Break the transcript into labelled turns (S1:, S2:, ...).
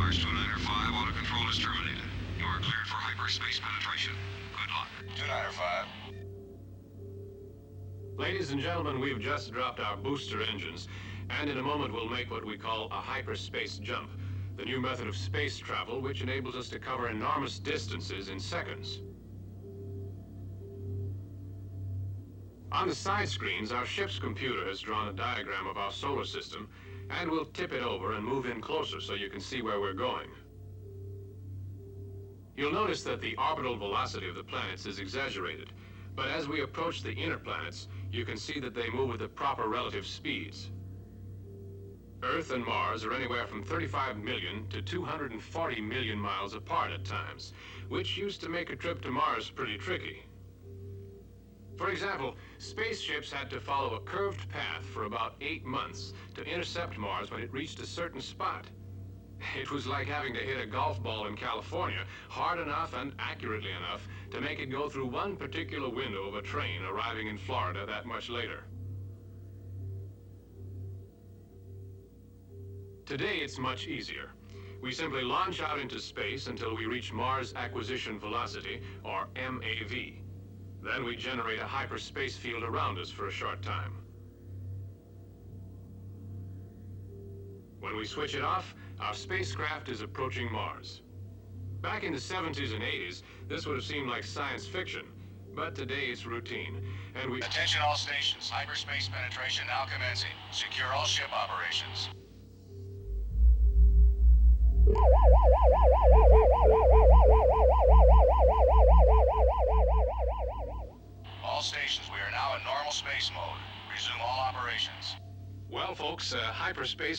S1: Mars 295, auto control is terminated. You are cleared for hyperspace penetration. Good luck.
S2: 295.
S3: Ladies and gentlemen, we've just dropped our booster engines, and in a moment we'll make what we call a hyperspace jump, the new method of space travel which enables us to cover enormous distances in seconds. On the side screens, our ship's computer has drawn a diagram of our solar system, and we'll tip it over and move in closer so you can see where we're going. You'll notice that the orbital velocity of the planets is exaggerated, but as we approach the inner planets, you can see that they move with the proper relative speeds. Earth and Mars are anywhere from 35 million to 240 million miles apart at times, which used to make a trip to Mars pretty tricky. For example, spaceships had to follow a curved path for about 8 months to intercept Mars when it reached a certain spot. It was like having to hit a golf ball in California hard enough and accurately enough to make it go through one particular window of a train arriving in Florida that much later. Today it's much easier. We simply launch out into space until we reach Mars Acquisition Velocity, or MAV. Then we generate a hyperspace field around us for a short time. When we switch it off, our spacecraft is approaching Mars. Back in the 70s and 80s, this would have seemed like science fiction, but today it's routine, and we...
S2: Attention all stations. Hyperspace penetration now commencing. Secure all ship operations. All stations, we are now in normal space mode. Resume all operations.
S3: Well, folks, hyperspace